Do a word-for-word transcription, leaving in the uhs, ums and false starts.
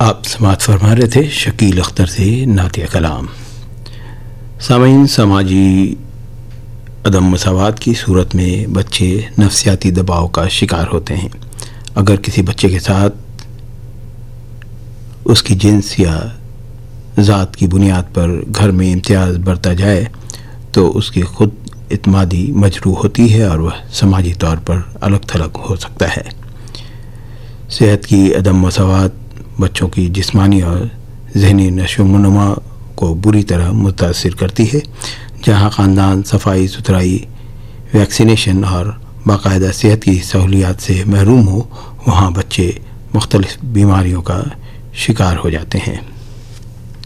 आप समात फरमा रहे थे शकील अख्तर से नातिया कलाम। सामीन, समाजी अदम मसावात की सूरत में बच्चे नफ्सियाती दबाव का शिकार होते हैं। अगर किसी बच्चे के साथ उसकी जिन्स या ज़ात की बुनियाद पर घर में इम्तियाज़ बरता जाए तो उसकी खुद इत्मादी मजरूह होती है और वह समाजी तौर पर अलग थलग हो सकता है। सेहत की अदम मसावात बच्चों की जिस्मानी और जहनी नशोनुमा को बुरी तरह मुतासिर करती है। जहाँ ख़ानदान सफाई सुथराई, वैक्सीनेशन और बाकायदा सेहत की सहूलियात से महरूम हो, वहाँ बच्चे मुख्तलिफ बीमारियों का शिकार हो जाते हैं।